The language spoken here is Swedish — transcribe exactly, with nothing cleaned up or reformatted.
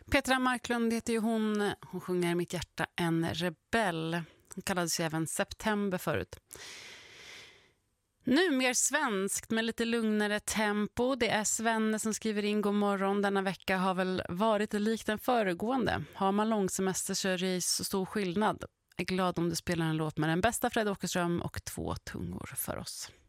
Petra Marklund heter ju hon. Hon sjunger Mitt hjärta en rebell. Hon kallades ju även September förut. Nu mer svenskt med lite lugnare tempo. Det är Svenne som skriver in god morgon. Denna vecka har väl varit likt den föregående. Har man långsemester så är det så stor skillnad. Jag är glad om du spelar en låt med den bästa Fred Åkerström och två tungor för oss.